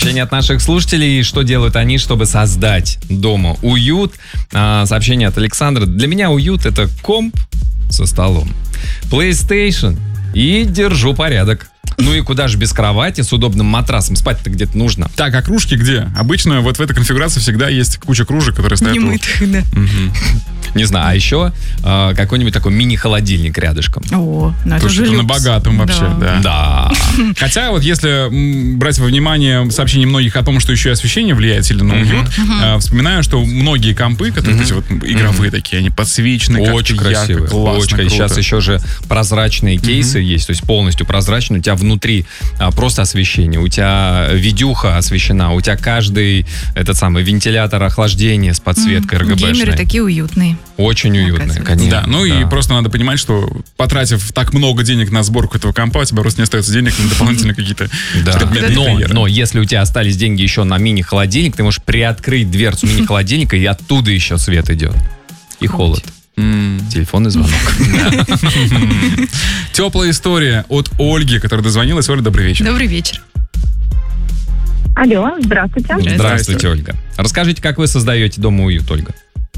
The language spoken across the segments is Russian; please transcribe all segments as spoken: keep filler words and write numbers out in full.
Сообщение от наших слушателей. Что делают они, чтобы создать дома уют? А, сообщение от Александра. Для меня уют — это комп со столом, PlayStation и держу порядок. Ну и куда же без кровати с удобным матрасом? Спать-то где-то нужно. Так, а кружки где? Обычно вот в этой конфигурации всегда есть куча кружек, которые стоят... Немытых, да. Не знаю, а еще э, какой-нибудь такой мини-холодильник рядышком. О, ну это Слушай, же это на люкс. богатом вообще, да. Да. Хотя вот если м, брать во внимание сообщения многих о том, что еще и освещение влияет сильно на уют, э, вспоминаю, что многие компы, которые эти вот игровые такие, они подсвечены, как-то Очень ярко, красивые. классно, Очень. круто. Сейчас еще же прозрачные кейсы есть, то есть полностью прозрачные. У тебя внутри а, просто освещение, у тебя видюха освещена, у тебя каждый этот самый вентилятор охлаждения с подсветкой эр гэ бэ-шной. Геймеры такие уютные. Очень уютные, конечно. Да, ну и просто надо понимать, что потратив так много денег на сборку этого компа, у тебя просто не остается денег на дополнительные какие-то Да. предметы Но, интерьера. но если у тебя остались деньги еще на мини-холодильник, ты можешь приоткрыть дверцу мини-холодильника, и оттуда еще свет идет. И холод. Телефонный звонок. Теплая история от Ольги, которая дозвонилась. Оля, добрый вечер. Добрый вечер. Алло, здравствуйте. Здравствуйте, Ольга. Расскажите, как вы создаете дома уют, Ольга?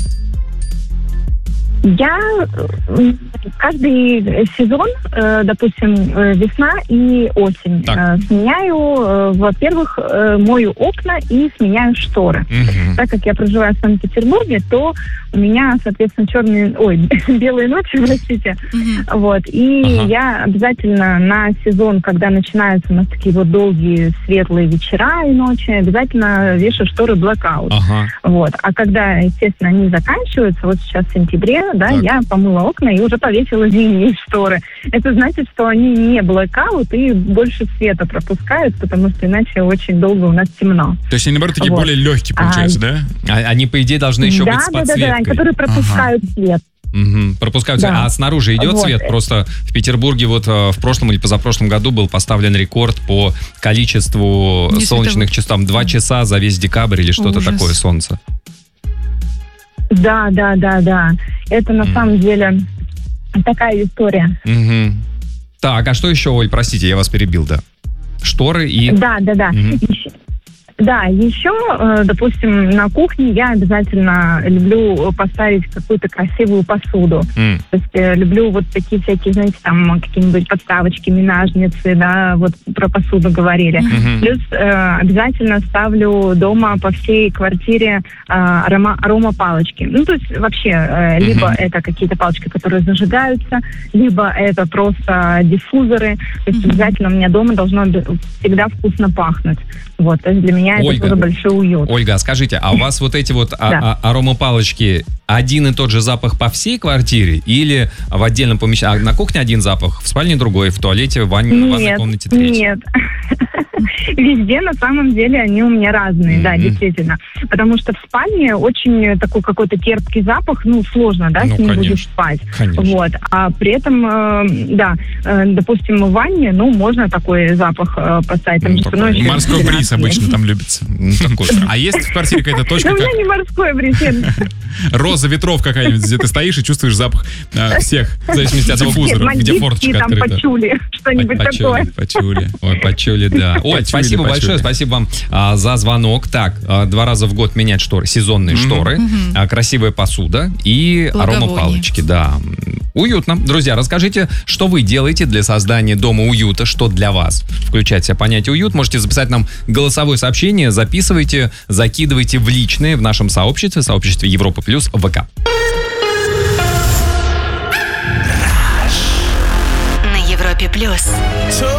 Я э, каждый сезон, э, допустим, э, весна и осень, э, сменяю, э, во-первых, э, мою окна и сменяю шторы. Мгм. Так как я проживаю в Санкт-Петербурге, то у меня, соответственно, черные, ой, белые ночи, простите. Вот. И Ага. я обязательно на сезон, когда начинаются у нас такие вот долгие светлые вечера и ночи, обязательно вешаю шторы blackout. Ага. Вот. А когда, естественно, они заканчиваются, вот сейчас в сентябре, да, Так. я помыла окна и уже повесила зимние шторы. Это значит, что они не blackout и больше света пропускают, потому что иначе очень долго у нас темно. То есть они, наоборот, такие Вот. более легкие, А, получается, да? А- Они, по идее, должны еще да, быть с да, да, подсветкой. да, которые пропускают свет. Мгм. Пропускают свет. Да. А снаружи идет Вот. свет? Просто в Петербурге вот э, в прошлом или позапрошлом году был поставлен рекорд по количеству Не солнечных часов. Там два часа за весь декабрь или что-то Ужас. такое солнце. Да, да, да, да. Это на Мгм. самом деле такая история. Мгм. Так, а что еще, Оль, простите, я вас перебил, да? Шторы и... Да, да, да. Мгм. Еще- Да, еще, э, допустим, на кухне я обязательно люблю поставить какую-то красивую посуду. М. То есть э, люблю вот такие всякие, знаете, там какие-нибудь подставочки, минажницы, да, вот про посуду говорили. Мгм. Плюс э, обязательно ставлю дома по всей квартире э, арома, аромапалочки. Ну, то есть вообще, э, либо Мгм. это какие-то палочки, которые зажигаются, либо это просто диффузоры. То есть обязательно у меня дома должно бе- всегда вкусно пахнуть. Вот, то есть для меня Ольга. это тоже большой уют. Ольга, а скажите, а у вас вот эти вот а- Да. а- аромапалочки один и тот же запах по всей квартире или в отдельном помещении? А на кухне один запах, в спальне другой, в туалете, в ванне, в ванной Нет, комнате третий? нет. Везде на самом деле они у меня разные, да, Мгм. действительно. Потому что в спальне очень такой какой-то терпкий запах, ну, сложно, да, Ну, с ним конечно, будешь спать. конечно. Вот. А при этом, э, да, э, допустим, в ванне, ну, можно такой запах э, поставить. Там Ну, же такой всё равно еще Морской вина бриз есть. обычно там любится. Ну, такой. А есть в квартире какая-то Да точка, у меня как не морской бриз, нет. роза ветров какая-нибудь, где ты стоишь и чувствуешь запах э, всех, в зависимости от Нет, диффузоров, где Бандитские форточка там открыта. почули, что-нибудь такое. Почули, почули. Ой, почули, да. Оль, Почули, спасибо почули. большое, спасибо вам а, за звонок. Так, а, два раза в год менять шторы, сезонные Мгм. шторы, а, красивая посуда и Благовоние. аромапалочки, да. Уютно. Друзья, расскажите, что вы делаете для создания дома уюта, что для вас включает в себя понятие уют. Можете записать нам голосовое сообщение, записывайте, закидывайте в личные в нашем сообществе, сообществе Европа Плюс ВК. На Европе плюс.